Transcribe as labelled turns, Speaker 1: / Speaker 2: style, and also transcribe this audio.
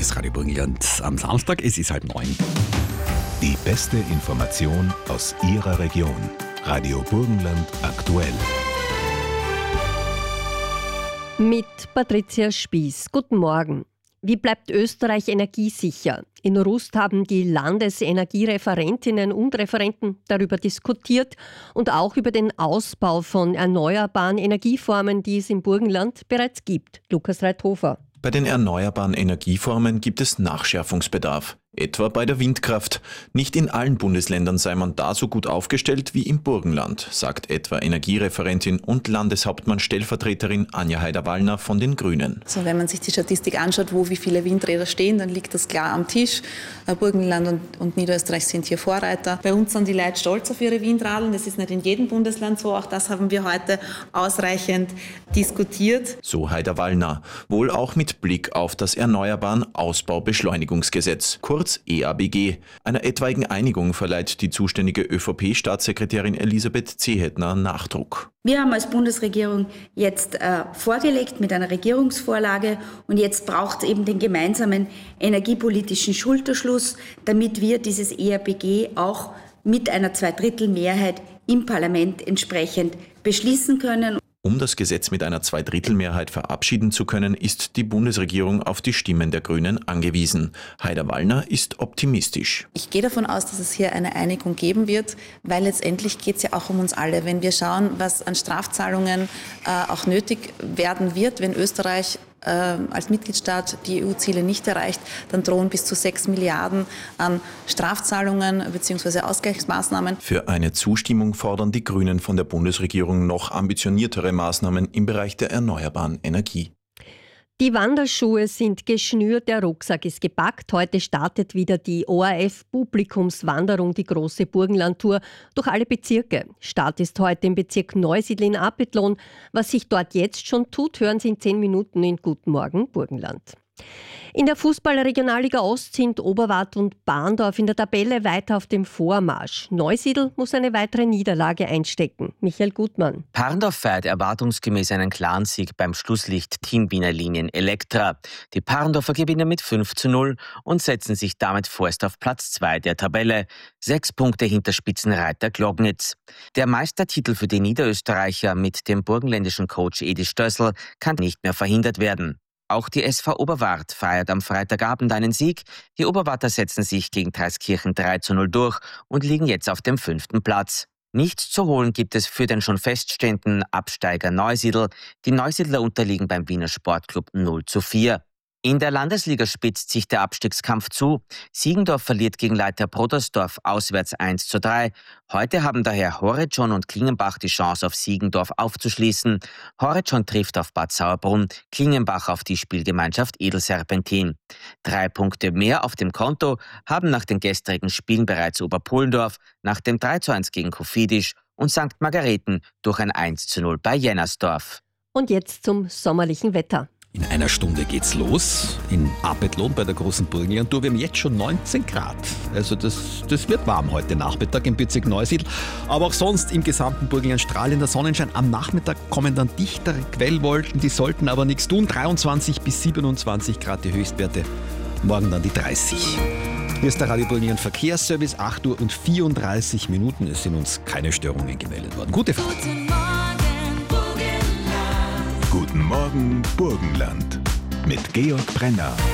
Speaker 1: ist Radio Burgenland am Samstag, es ist 8:30.
Speaker 2: Die beste Information aus Ihrer Region. Radio Burgenland aktuell.
Speaker 3: Mit Patricia Spieß. Guten Morgen. Wie bleibt Österreich energiesicher? In Rust haben die Landesenergiereferentinnen und Referenten darüber diskutiert und auch über den Ausbau von erneuerbaren Energieformen, die es im Burgenland bereits gibt. Lukas Reithofer.
Speaker 4: Bei den erneuerbaren Energieformen gibt es Nachschärfungsbedarf, etwa bei der Windkraft. Nicht in allen Bundesländern sei man da so gut aufgestellt wie im Burgenland, sagt etwa Energiereferentin und Landeshauptmann-Stellvertreterin Anja Haider-Wallner von den Grünen.
Speaker 5: Also wenn man sich die Statistik anschaut, wie viele Windräder stehen, dann liegt das klar am Tisch. Burgenland und Niederösterreich sind hier Vorreiter. Bei uns sind die Leute stolz auf ihre Windradeln. Das ist nicht in jedem Bundesland so. Auch das haben wir heute ausreichend diskutiert.
Speaker 4: So Haider-Wallner. Wohl auch mit Blick auf das Erneuerbaren Ausbaubeschleunigungsgesetz, kurz EABG. Einer etwaigen Einigung verleiht die zuständige ÖVP-Staatssekretärin Elisabeth Zehetner Nachdruck.
Speaker 6: Wir haben als Bundesregierung jetzt vorgelegt mit einer Regierungsvorlage und jetzt braucht es eben den gemeinsamen energiepolitischen Schulterschluss, damit wir dieses EABG auch mit einer Zweidrittelmehrheit im Parlament entsprechend beschließen können.
Speaker 4: Um das Gesetz mit einer Zweidrittelmehrheit verabschieden zu können, ist die Bundesregierung auf die Stimmen der Grünen angewiesen. Haider-Wallner ist optimistisch.
Speaker 5: Ich gehe davon aus, dass es hier eine Einigung geben wird, weil letztendlich geht es ja auch um uns alle. Wenn wir schauen, was an Strafzahlungen auch nötig werden wird, wenn Österreich als Mitgliedstaat die EU-Ziele nicht erreicht, dann drohen bis zu 6 Milliarden an Strafzahlungen bzw. Ausgleichsmaßnahmen.
Speaker 4: Für eine Zustimmung fordern die Grünen von der Bundesregierung noch ambitioniertere Maßnahmen im Bereich der erneuerbaren Energie.
Speaker 3: Die Wanderschuhe sind geschnürt, der Rucksack ist gepackt. Heute startet wieder die ORF-Publikumswanderung, die große Burgenlandtour, durch alle Bezirke. Start ist heute im Bezirk Neusiedl in Apethlon. Was sich dort jetzt schon tut, hören Sie in 10 Minuten in Guten Morgen Burgenland. In der Fußball-Regionalliga Ost sind Oberwart und Bahndorf in der Tabelle weiter auf dem Vormarsch. Neusiedl muss eine weitere Niederlage einstecken. Michael Gutmann.
Speaker 7: Bahndorf feiert erwartungsgemäß einen klaren Sieg beim Schlusslicht Team Wiener Linien Elektra. Die Bahndorfer gewinnen mit 5:0 und setzen sich damit vorerst auf Platz 2 der Tabelle. 6 Punkte hinter Spitzenreiter Glognitz. Der Meistertitel für die Niederösterreicher mit dem burgenländischen Coach Edi Stössel kann nicht mehr verhindert werden. Auch die SV Oberwart feiert am Freitagabend einen Sieg. Die Oberwarter setzen sich gegen Dreiskirchen 3:0 durch und liegen jetzt auf dem 5. Platz. Nichts zu holen gibt es für den schon feststehenden Absteiger Neusiedl. Die Neusiedler unterliegen beim Wiener Sportclub 0:4. In der Landesliga spitzt sich der Abstiegskampf zu. Siegendorf verliert gegen Leiter Brodersdorf auswärts 1:3. Heute haben daher Horizon und Klingenbach die Chance, auf Siegendorf aufzuschließen. Horizon trifft auf Bad Sauerbrunn, Klingenbach auf die Spielgemeinschaft Edelserpentin. 3 Punkte mehr auf dem Konto haben nach den gestrigen Spielen bereits Oberpullendorf, nach dem 3:1 gegen Kofidis und St. Margareten durch ein 1:0 bei Jennersdorf.
Speaker 3: Und jetzt zum sommerlichen Wetter.
Speaker 1: In einer Stunde geht's los in Apethlon bei der großen Burgenlandtour. Wir haben jetzt schon 19 Grad. Also das wird warm heute Nachmittag im Bezirk Neusiedl. Aber auch sonst im gesamten Burgenland strahlender Sonnenschein. Am Nachmittag kommen dann dichtere Quellwolken, die sollten aber nichts tun. 23 bis 27 Grad die Höchstwerte. Morgen dann die 30. Hier ist der Radio Burgenland Verkehrsservice, 8:34 Uhr. Es sind uns keine Störungen gemeldet worden. Gute Fahrt.
Speaker 2: Guten Morgen Burgenland mit Georg Brenner.